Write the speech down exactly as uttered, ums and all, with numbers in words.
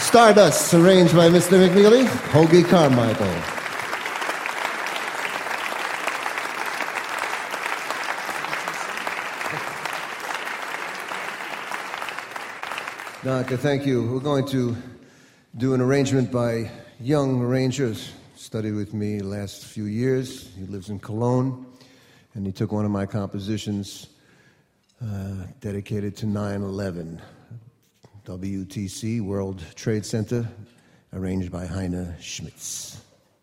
Stardust, arranged by Mister McNeely, Hoagie Carmichael. Doctor, thank you. We're going to do an arrangement by young arrangers. Studied with me the last few years. He lives in Cologne, and he took one of my compositions uh, dedicated to nine eleven. W T C, World Trade Center, arranged by Heine Schmitz.